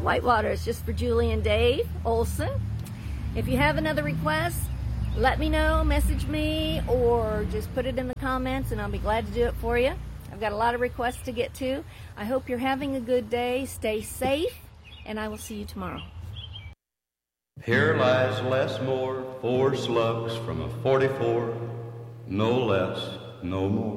Whitewater is just for Julie and Dave Olson. If you have another request, let me know, message me, or just put it in the comments and I'll be glad to do it for you. I've got a lot of requests to get to. I hope you're having a good day. Stay safe, and I will see you tomorrow. Here lies Les Moore, 4 slugs from a 44, no less, no more.